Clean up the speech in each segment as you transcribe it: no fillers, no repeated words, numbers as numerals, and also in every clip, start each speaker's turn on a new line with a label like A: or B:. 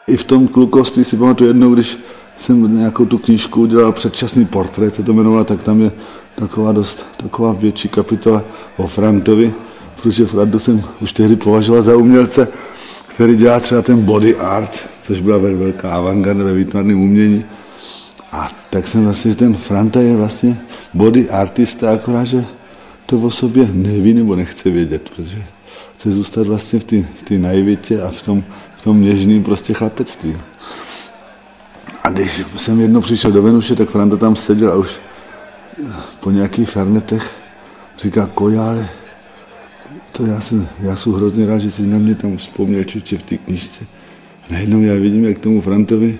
A: I v tom klukovství si pamatuju jednou, když jsem nějakou tu knížku udělal předčasný portrét, se to jmenovalo, tak tam je taková větší kapitola o Frantovi, protože Frantu jsem už tehdy považoval za umělce, který dělá třeba ten body art, což byla velká avantgarda ve výtvarném umění. A tak jsem vlastně, že ten Franta je vlastně body artista, akorát, že to o sobě neví nebo nechce vědět, protože chce zůstat vlastně v té naivitě a v tom něžným prostě chlapectví. A když jsem jednou přišel do Venuše, tak Franta tam seděl a už po nějakých fernetech říká, Kojále, to já jsem hrozně rád, že jsi na mě tam vzpomněl čuče v té knížce. A najednou já vidím, jak tomu Frantovi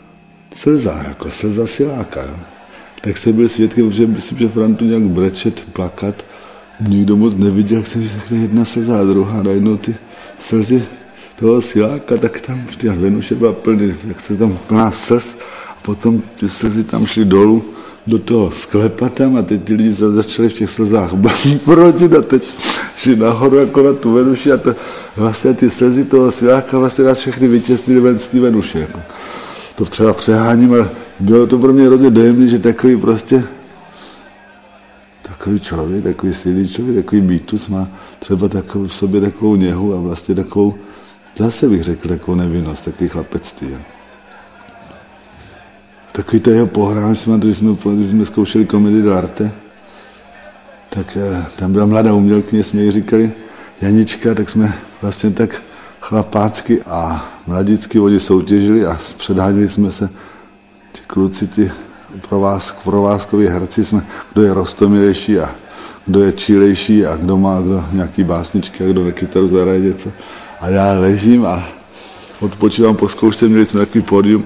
A: slza siláka. Jo. Tak jsem byl svědkem, že myslím, že Frantu nějak brečet, plakat, nikdo moc neviděl, jak jsem řekl, jedna slza a druhá, najednou ty slzy toho siláka, tak tam v té Venuše byla plný, jak se tam plná slz a potom ty slzy tam šly dolů do toho sklepa tam a teď ty lidi začali v těch slzách brodit a teď šli nahoru jako na tu Venuši a to, vlastně ty slzy toho siláka vlastně nás všechny vytěsnili ven z té Venuše. Jako. To třeba přeháním, ale bylo to pro mě hrozně dojemný, že takový člověk, takový silný člověk, takový mýtus má třeba v sobě takovou něhu a vlastně takovou, zase bych řekl, takovou nevinnost, takový chlapectví. Jo. Takový to jeho pohrání, když jsme zkoušeli komedii dell'arte, tak tam byla mladá umělkyně, jsme ji říkali Janička, tak jsme vlastně tak chlapácky a mladicky oni soutěžili a předháněli jsme se, ti kluci, ti provázkoví herci, kdo je roztomilejší a kdo je čílejší a kdo má nějaký básničky a kdo na kytaru zahraje něco. A já ležím a odpočívám po zkoušce, měli jsme takový pódium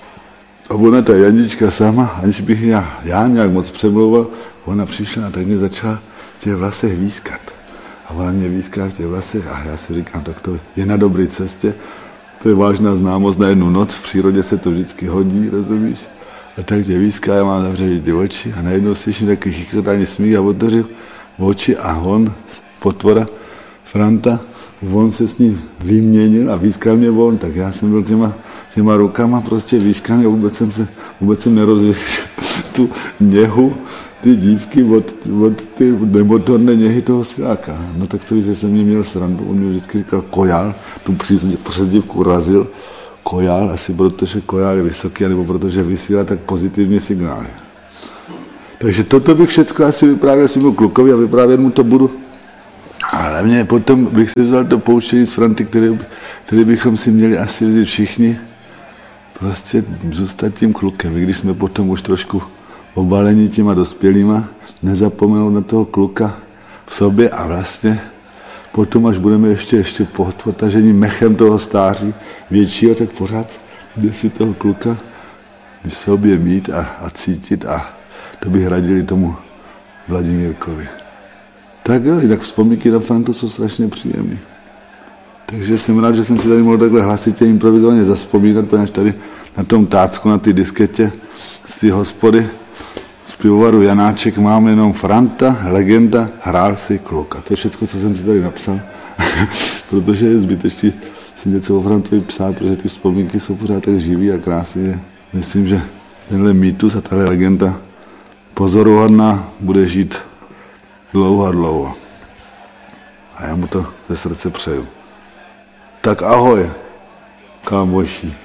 A: a ona ta Janička sama, aniž bych já nějak moc přemlouval, ona přišla a tak mě začala v těch vlasech výskat. A ona mě výská v těch vlasech a já si říkám, tak to je na dobré cestě, to je vážná známost na jednu noc, v přírodě se to vždycky hodí, rozumíš? A tak tě výská, já mám zavřený ty oči a najednou slyším takový chichrtání smích a otevřu oči a on, potvora, Franta, on se s ním vyměnil a výskal mě on, tak já jsem byl těma rukama prostě výskaný a vůbec jsem nerozlišil tu něhu, ty dívky od ty nemotorné něhy toho siláka. No tak to víš, že jsem mě měl srandu, on mi vždycky říkal Kojál, tu přezdívku razil, Kojál, asi protože Kojál je vysoký, nebo protože vysílá tak pozitivní signály. Takže toto bych všechno asi vyprávěl svému klukovi a vyprávět mu to budu. Ale mě potom bych si vzal to poučení z Franty, který bychom si měli asi vzít všichni, prostě zůstat tím klukem, i když jsme potom už trošku obalení těma dospělýma, nezapomenout na toho kluka v sobě a vlastně potom, až budeme ještě potažení mechem toho stáří většího, tak pořád jde si toho kluka v sobě mít a cítit a to bych radili tomu Vladimírkovi. Tak jo, jinak vzpomínky na Frantu jsou strašně příjemné. Takže jsem rád, že jsem si tady mohl takhle hlasitě improvizovaně zavzpomínat, protože tady na tom tácku, na té disketě z té hospody z pivovaru Janáček máme jenom Franta, legenda, hrál si kluk. A to je všechno, co jsem si tady napsal, protože je zbytečný si něco o Frantovi psát, protože ty vzpomínky jsou pořád tak živý a krásný. Myslím, že tenhle mýtus a tahle legenda pozoruhodná bude žít dlouho a dlouho. A já mu to ze srdce přeju. Tak ahoj, kámoši.